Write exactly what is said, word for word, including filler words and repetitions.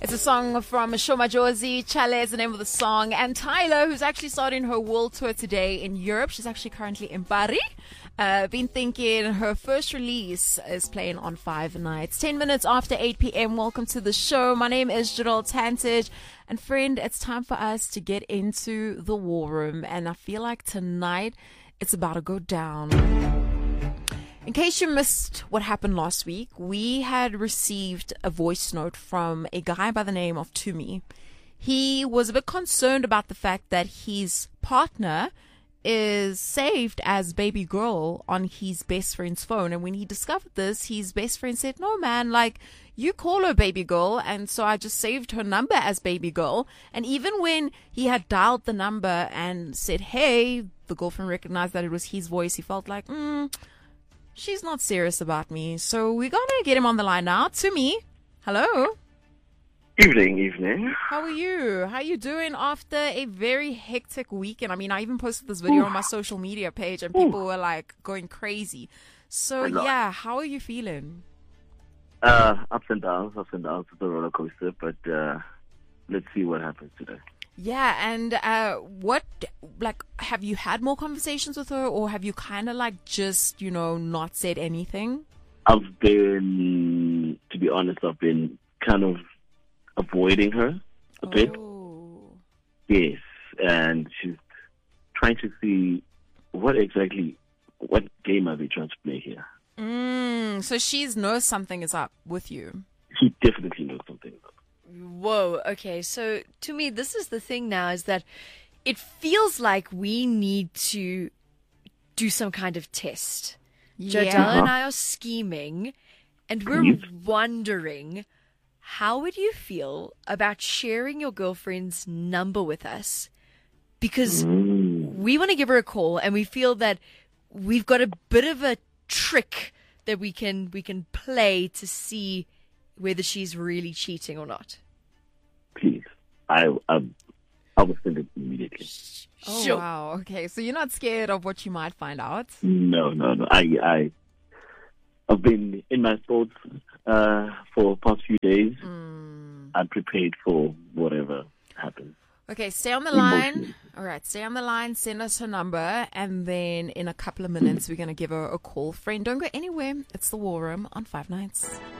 It's a song from Shoma Josie. Chale is the name of the song. And Tyler, who's actually starting her world tour today in Europe. She's actually currently in Paris. Uh, been thinking her first release is playing on five nights. ten minutes after eight p.m. Welcome to the show. My name is Gerald Tantage. And friend, it's time for us to get into the war room. And I feel like tonight it's about to go down. In case you missed what happened last week, we had received a voice note from a guy by the name of Tumi. He was a bit concerned about the fact that his partner is saved as baby girl on his best friend's phone. And when he discovered this, his best friend said, no, man, like, you call her baby girl. And so I just saved her number as baby girl. And even when he had dialed the number and said, hey, the girlfriend recognized that it was his voice, he felt like, hmm, she's not serious about me. So we're going to get him on the line now. Tumi, hello. Evening, evening. How are you? How are you doing after a very hectic weekend? I mean, I even posted this video Ooh. on my social media page and people Ooh. were like going crazy. So yeah, how are you feeling? Uh, ups and downs, ups and downs. It's a roller coaster, but uh, let's see what happens today. Yeah, and uh, what, like, have you had more conversations with her, or have you kind of like just, you know, not said anything? I've been, to be honest, I've been kind of avoiding her a oh. bit. Yes, and she's trying to see what exactly, what game are they trying to play here. Mm, so she knows something is up with you. She definitely knows something is up. Whoa, okay, so to me, this is the thing now, is that it feels like we need to do some kind of test. Yeah. Jodelle uh-huh. and I are scheming, and we're Yes. wondering, how would you feel about sharing your girlfriend's number with us? Because Mm. we want to give her a call, and we feel that we've got a bit of a trick that we can we can play to see whether she's really cheating or not. Please, I, I, I will send it immediately. Oh, Sure. wow. Okay, so you're not scared of what you might find out? No, no, no. I, I, I've been in my thoughts uh, for the past few days. Mm. I'm prepared for whatever happens. Okay, stay on the line. All right, stay on the line. Send us her number, and then in a couple of minutes, we're going to give her a call. Friend, don't go anywhere. It's the War Room on Five Nights.